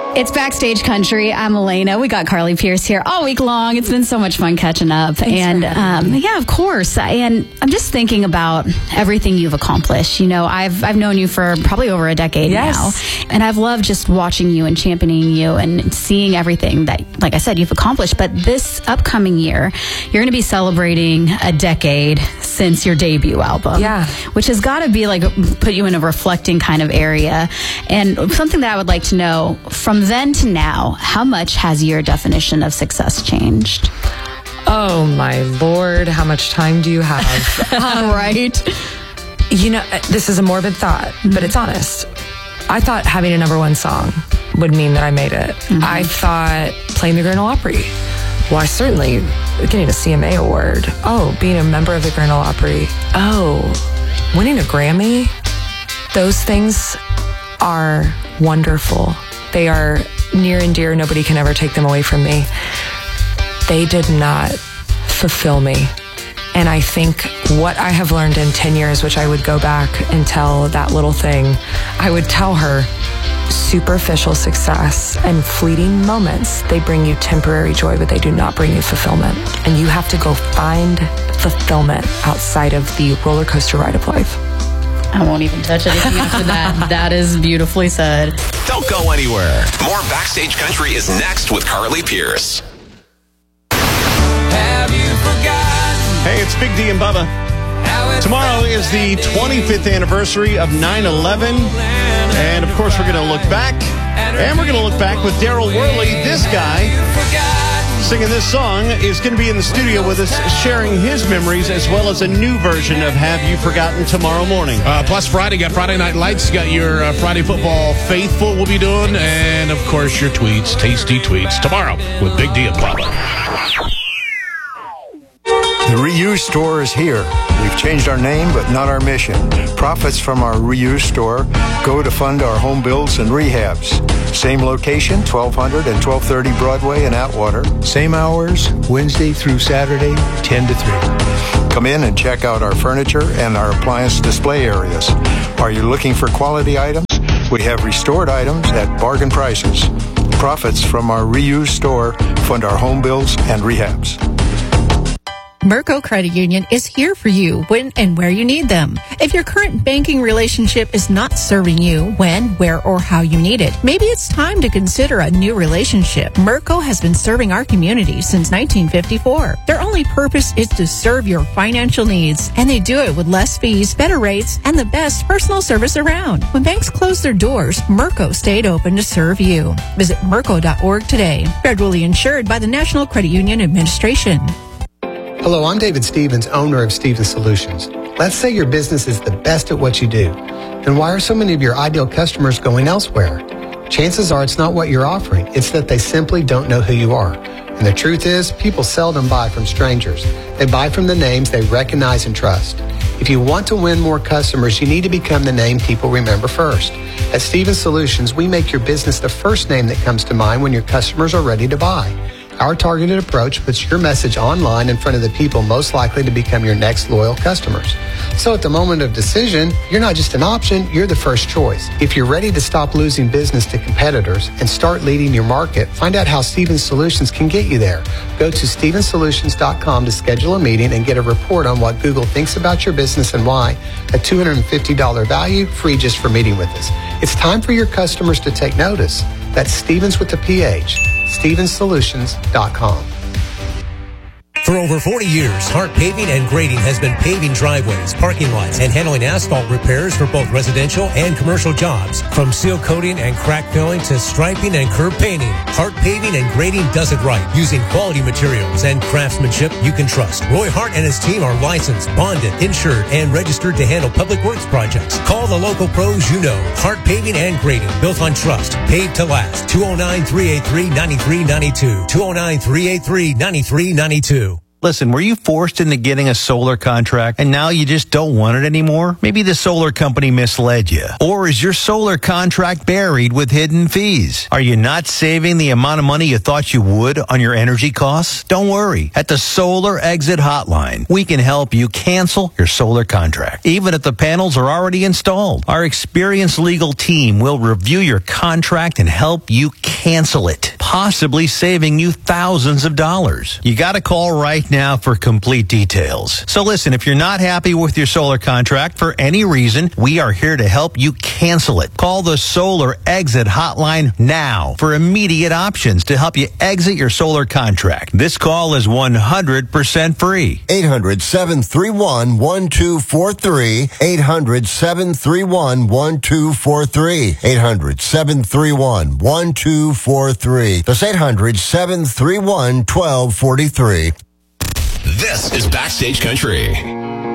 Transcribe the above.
It's Backstage Country. I'm Elena. We got Carly Pierce here all week long. It's been so much fun catching up. Thanks yeah, of course. And I'm just thinking about everything you've accomplished. You know, I've known you for probably over a decade now. And I've loved just watching you and championing you and seeing everything that, like I said, you've accomplished. But this upcoming year, you're going to be celebrating a decade since your debut album. Yeah. Which has got to be like put you in a reflecting kind of area. And something that I would like to know, from then to now, how much has your definition of success changed? Oh, my Lord. How much time do you have? Right. You know, this is a morbid thought, but it's honest. I thought having a number one song would mean that I made it. I thought playing the Grand Ole Opry. Well, I certainly getting a CMA award. Oh, being a member of the Grand Ole Opry. Oh, winning a Grammy. Those things are wonderful. They are near and dear. Nobody can ever take them away from me. They did not fulfill me. And I think what I have learned in 10 years, which I would go back and tell that little thing, I would tell her, superficial success and fleeting moments, they bring you temporary joy, but they do not bring you fulfillment. And you have to go find fulfillment outside of the roller coaster ride of life. I won't even touch anything after that. That is beautifully said. Don't go anywhere. More Backstage Country is next with Carly Pierce. Have you forgotten? Hey, it's Big D and Bubba. Tomorrow is the 25th anniversary of 9/11. And, of course, we're going to look back. And we're going to look back with Daryl Worley. This guy singing this song is going to be in the studio with us, sharing his memories, as well as a new version of Have You Forgotten tomorrow morning. Plus Friday, got Friday Night Lights, got your Friday Football Faithful we'll be doing, and, of course, your tweets, tasty tweets, tomorrow with Big D and Bubba. The Reuse Store is here. We've changed our name, but not our mission. Profits from our Reuse Store go to fund our home builds and rehabs. Same location, 1200 and 1230 Broadway in Atwater. Same hours, Wednesday through Saturday, 10 to 3. Come in and check out our furniture and our appliance display areas. Are you looking for quality items? We have restored items at bargain prices. Profits from our Reuse Store fund our home builds and rehabs. Merco Credit Union is here for you when and where you need them. If your current banking relationship is not serving you when, where, or how you need it, maybe it's time to consider a new relationship. Merco has been serving our community since 1954. Their only purpose is to serve your financial needs, and they do it with less fees, better rates, and the best personal service around. When banks closed their doors, Merco stayed open to serve you. Visit Merco.org today. Federally insured by the National Credit Union Administration. Hello, I'm David Stevens, owner of Stevens Solutions. Let's say your business is the best at what you do. Then why are so many of your ideal customers going elsewhere? Chances are it's not what you're offering. It's that they simply don't know who you are. And the truth is, people seldom buy from strangers. They buy from the names they recognize and trust. If you want to win more customers, you need to become the name people remember first. At Stevens Solutions, we make your business the first name that comes to mind when your customers are ready to buy. Our targeted approach puts your message online in front of the people most likely to become your next loyal customers. So at the moment of decision, you're not just an option, you're the first choice. If you're ready to stop losing business to competitors and start leading your market, find out how Stevens Solutions can get you there. Go to StevensSolutions.com to schedule a meeting and get a report on what Google thinks about your business and why. A $250 value, free just for meeting with us. It's time for your customers to take notice. That's Stevens with a PH. StevensSolutions.com. For over 40 years, Hart Paving and Grading has been paving driveways, parking lots, and handling asphalt repairs for both residential and commercial jobs. From seal coating and crack filling to striping and curb painting, Hart Paving and Grading does it right, using quality materials and craftsmanship you can trust. Roy Hart and his team are licensed, bonded, insured, and registered to handle public works projects. Call the local pros you know. Hart Paving and Grading, built on trust, paved to last. 209-383-9392. 209-383-9392. Listen, were you forced into getting a solar contract and now you just don't want it anymore? Maybe the solar company misled you. Or is your solar contract buried with hidden fees? Are you not saving the amount of money you thought you would on your energy costs? Don't worry. At the Solar Exit Hotline, we can help you cancel your solar contract, even if the panels are already installed. Our experienced legal team will review your contract and help you cancel cancel it, possibly saving you thousands of dollars. You got to call right now for complete details. So listen, if you're not happy with your solar contract for any reason, we are here to help you cancel it. Call the Solar Exit Hotline now for immediate options to help you exit your solar contract. This call is 100% free. 800-731-1243. 800-731-1243. 800-731-1243. That's 800-731-1243. This is Backstage Country.